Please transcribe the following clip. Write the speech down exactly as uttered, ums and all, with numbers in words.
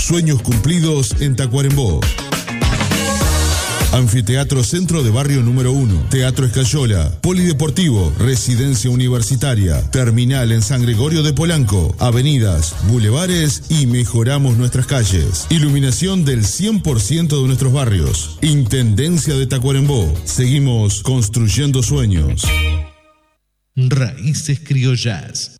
Sueños cumplidos en Tacuarembó. Anfiteatro Centro de Barrio número uno, Teatro Escayola, Polideportivo, Residencia Universitaria, Terminal en San Gregorio de Polanco, avenidas, bulevares y mejoramos nuestras calles. Iluminación del cien por ciento de nuestros barrios. Intendencia de Tacuarembó. Seguimos construyendo sueños. Raíces Criollas.